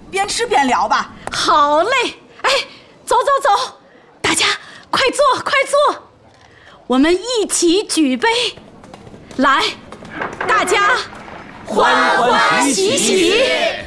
边吃边聊吧。 好嘞，哎，走走走，大家快坐快坐，我们一起举杯，来，大家欢欢喜喜。